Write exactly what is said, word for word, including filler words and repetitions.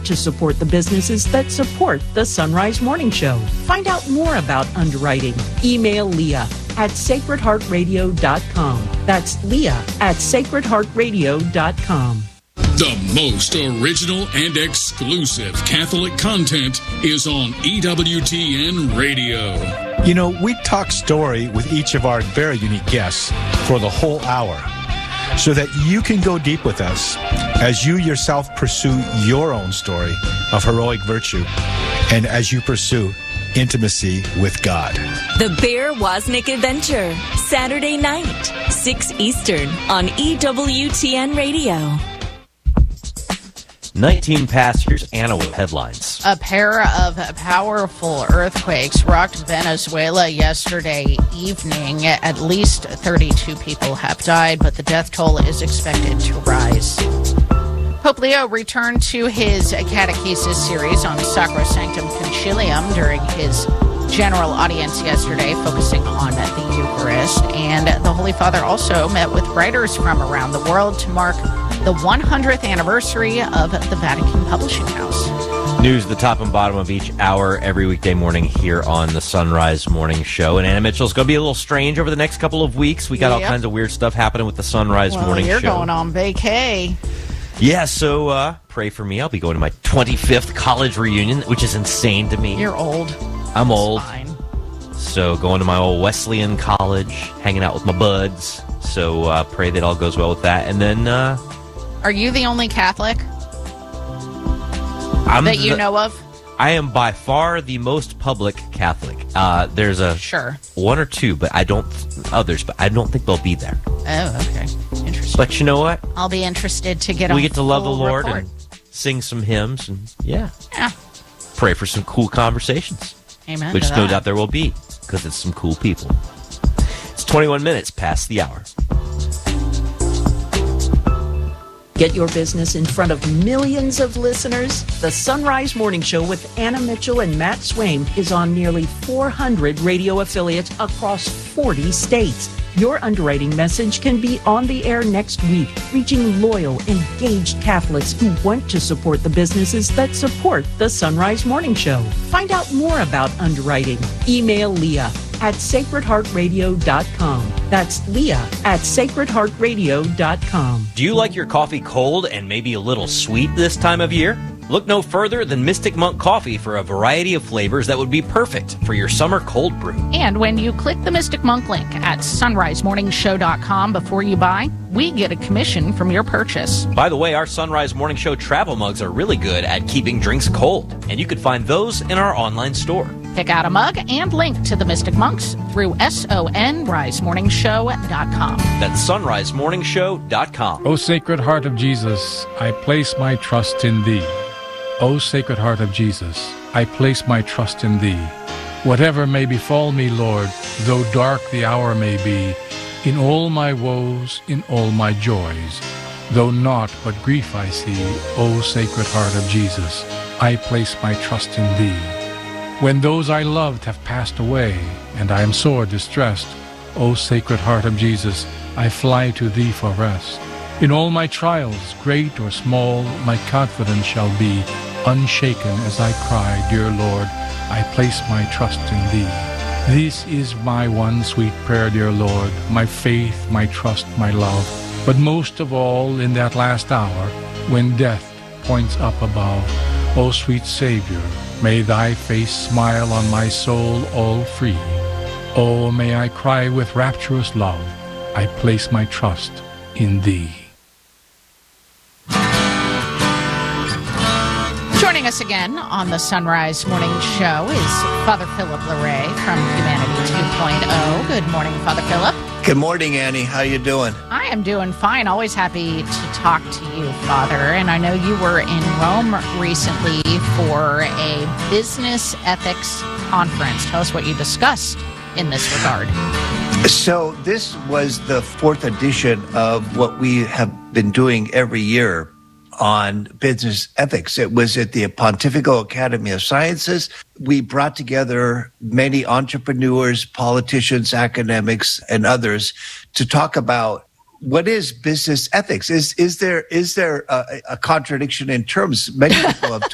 want to support the businesses that support the Sunrise Morning Show. Find out more about underwriting. Email Leah at sacred heart radio dot com. That's Leah at sacred heart radio dot com. The most original and exclusive Catholic content is on E W T N Radio. You know, we talk story with each of our very unique guests for the whole hour so that you can go deep with us as you yourself pursue your own story of heroic virtue and as you pursue intimacy with God. The Bear Wozniak Adventure, Saturday night, six Eastern on E W T N Radio. nineteen past years, Anna with headlines. A pair of powerful earthquakes rocked Venezuela yesterday evening. At least thirty-two people have died, but the death toll is expected to rise. Pope Leo returned to his catechesis series on Sacrosanctum Concilium during his general audience yesterday, focusing on the Eucharist. And the Holy Father also met with writers from around the world to mark the one hundredth anniversary of the Vatican Publishing House. News at the top and bottom of each hour every weekday morning here on the Sunrise Morning Show. And Anna Mitchell's going to be a little strange over the next couple of weeks. We got yep. all kinds of weird stuff happening with the Sunrise well, Morning you're Show. You're going on vacay. Yeah, so uh, pray for me. I'll be going to my twenty-fifth college reunion, which is insane to me. You're old. I'm That's old. Fine. So going to my old Wesleyan college, hanging out with my buds. So uh, pray that all goes well with that. And then... Uh, Are you the only Catholic I'm that you the, know of? I am by far the most public Catholic. Uh, there's a sure one or two, but I don't others, but I don't think they'll be there. Oh, okay, interesting. But you know what? I'll be interested to get. We a get to love the Lord report. and sing some hymns, and yeah, yeah, pray for some cool conversations. Amen. Which to no that. doubt there will be, because it's some cool people. It's twenty-one minutes past the hour. Get your business in front of millions of listeners. The Sunrise Morning Show with Anna Mitchell and Matt Swain is on nearly four hundred radio affiliates across forty states. Your underwriting message can be on the air next week, reaching loyal, engaged Catholics who want to support the businesses that support the Sunrise Morning Show. Find out more about underwriting. Email Leah at sacred heart radio dot com. That's Leah at sacred heart radio dot com. Do you like your coffee cold and maybe a little sweet this time of year? Look no further than Mystic Monk Coffee for a variety of flavors that would be perfect for your summer cold brew. And when you click the Mystic Monk link at sunrise morning show dot com before you buy, we get a commission from your purchase. By the way, our Sunrise Morning Show travel mugs are really good at keeping drinks cold, and you can find those in our online store. Pick out a mug and link to the Mystic Monks through sunrise morning show dot com. That's sunrise morning show dot com. O Sacred Heart of Jesus, I place my trust in Thee. O Sacred Heart of Jesus, I place my trust in Thee. Whatever may befall me, Lord, though dark the hour may be, in all my woes, in all my joys, though naught but grief I see, O Sacred Heart of Jesus, I place my trust in Thee. When those I loved have passed away, and I am sore distressed, O Sacred Heart of Jesus, I fly to Thee for rest. In all my trials, great or small, my confidence shall be unshaken as I cry, Dear Lord, I place my trust in Thee. This is my one sweet prayer, dear Lord, my faith, my trust, my love. But most of all, in that last hour, when death points up above, O sweet Savior, may Thy face smile on my soul all free. Oh, may I cry with rapturous love, I place my trust in Thee. Joining us again on the Sunrise Morning Show is Father Philip Larray from Humanity two point oh. Good morning, Father Philip. Good morning, Annie. How you doing? I am doing fine. Always happy to talk to you, Father. And I know you were in Rome recently for a business ethics conference. Tell us what you discussed in this regard. So this was the fourth edition of what we have been doing every year on business ethics. It was at the Pontifical Academy of Sciences. We brought together many entrepreneurs, politicians, academics, and others to talk about what is business ethics. Is is there is there a, a contradiction in terms? Many people have